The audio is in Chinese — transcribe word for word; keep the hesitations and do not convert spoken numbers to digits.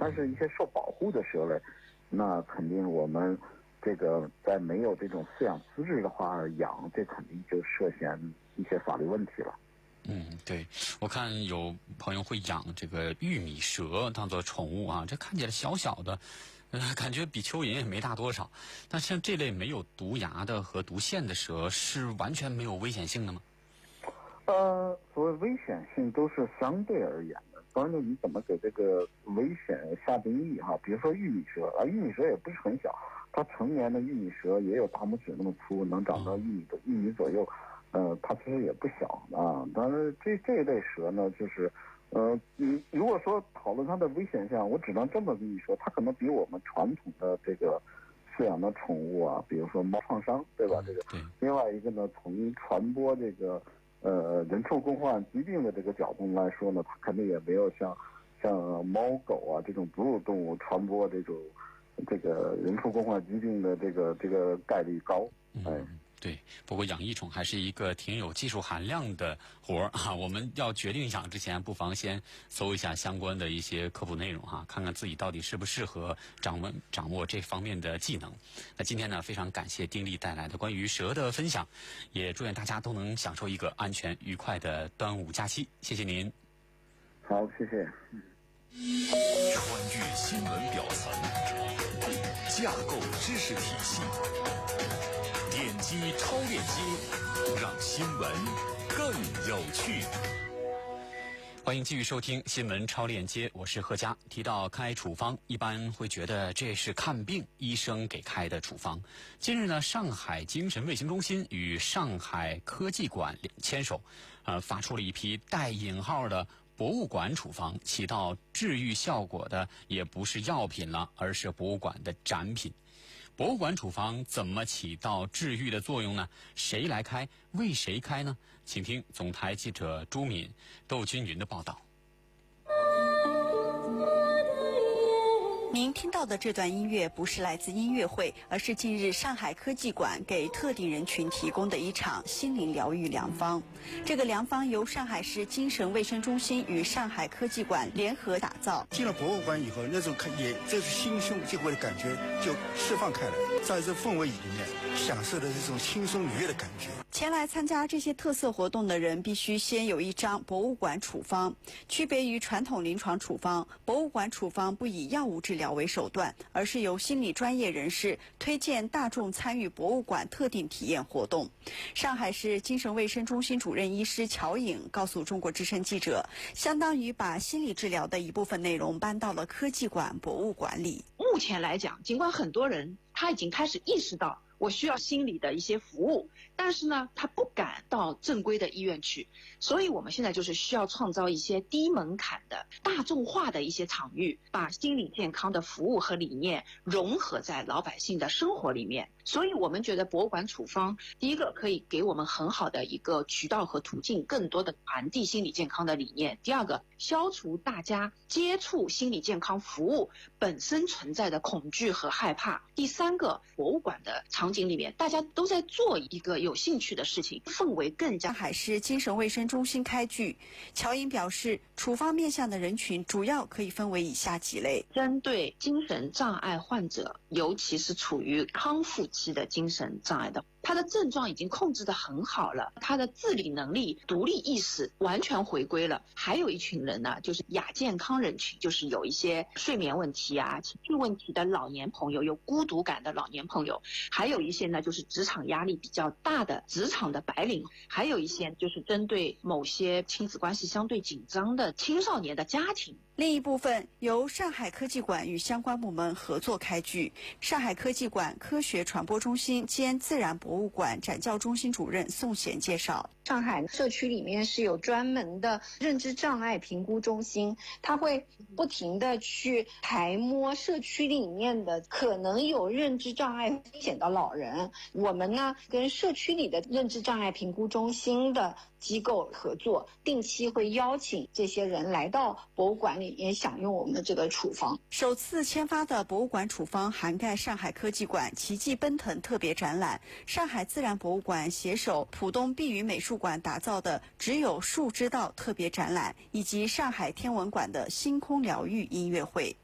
它是一些受保护的蛇类，那肯定我们这个在没有这种饲养资质的话而养，这肯定就涉嫌一些法律问题了。 嗯，对，我看有朋友会养这个玉米蛇当做宠物啊，这看起来小小的，呃，感觉比蚯蚓也没大多少。那像这类没有毒牙的和毒腺的蛇，是完全没有危险性的吗？ 呃，所谓危险性都是相对而言的，关键你怎么给这个危险下定义哈？比如说玉米蛇啊，玉米蛇也不是很小，它成年的玉米蛇也有大拇指那么粗，能长到一米多、一米左右。呃，它其实也不小啊，但是这这一类蛇呢，就是，呃，你如果说讨论它的危险性，我只能这么跟你说，它可能比我们传统的这个饲养的宠物啊，比如说猫创伤，对吧？这个，另外一个呢，从传播这个呃人畜共患疾病的这个角度来说呢，它肯定也没有像像猫狗啊这种哺乳动物传播这种这个人畜共患疾病的这个这个概率高，哎。 对，不过养异宠还是一个挺有技术含量的活儿啊！我们要决定养之前，不妨先搜一下相关的一些科普内容哈、啊，看看自己到底适不适合掌握掌握这方面的技能。那今天呢，非常感谢丁力带来的关于蛇的分享，也祝愿大家都能享受一个安全愉快的端午假期。谢谢您。 好，谢谢。 穿越新闻表层，架构知识体系。点击超链接，让新闻更有趣。 欢迎继续收听新闻超链接，我是贺佳。提到开处方，一般会觉得这是看病医生给开的处方。近日呢，上海精神卫生中心与上海科技馆牵手，呃，发出了一批带引号的博物馆处方，起到治愈效果的也不是药品了，而是博物馆的展品。博物馆处方怎么起到治愈的作用呢？谁来开？为谁开呢？请听总台记者朱敏、窦君云的报道。 您听到的这段音乐不是来自音乐会，而是近日上海科技馆给特定人群提供的一场心灵疗愈良方。这个良方由上海市精神卫生中心与上海科技馆联合打造。 进了博物馆以后，那种也这是心胸结果的感觉就释放开来，在这氛围里面享受的这种轻松愉悦的感觉。 前来参加这些特色活动的人必须先有一张博物馆处方。区别于传统临床处方，博物馆处方不以药物治疗为手段，而是由心理专业人士推荐大众参与博物馆特定体验活动。上海市精神卫生中心主任医师乔颖告诉中国之声记者，相当于把心理治疗的一部分内容搬到了科技馆博物馆里。 目前来讲，尽管很多人他已经开始意识到我需要心理的一些服务，但是呢，他不敢到正规的医院去，所以我们现在就是需要创造一些低门槛的大众化的一些场域，把心理健康的服务和理念融合在老百姓的生活里面。所以我们觉得博物馆处方，第一个可以给我们很好的一个渠道和途径，更多的传递心理健康的理念。第二个，消除大家接触心理健康服务本身存在的恐惧和害怕。第三个，博物馆的场景里面，大家都在做一个有兴趣的事情，氛围更加。 上海市精神卫生中心开具，乔颖表示，处方面向的人群主要可以分为以下几类： 针对精神障碍患者，尤其是处于康复期的精神障碍的，他的症状已经控制得很好了，他的自理能力、独立意识完全回归了。还有一群人呢，就是亚健康人群，就是有一些睡眠问题啊、情绪问题的老年朋友，有孤独感的老年朋友，还有一些呢就是职场压力比较大的职场的白领，还有一些就是针对某些亲子关系相对紧张的青少年的家庭。 另一部分由上海科技馆与相关部门合作开具。上海科技馆科学传播中心兼自然博物馆展教中心主任宋贤介绍， 上海社区里面是有专门的认知障碍评估中心，它会不停的去排摸社区里面的可能有认知障碍风险的老人。我们呢跟社区里的认知障碍评估中心的机构合作，定期会邀请这些人来到博物馆里面享用我们的这个处方。 首次签发的博物馆处方涵盖上海科技馆奇迹奔腾特别展览，上海自然博物馆携手浦东碧云美术馆打造的只有树知道特别展览，以及上海天文馆的星空疗愈音乐会。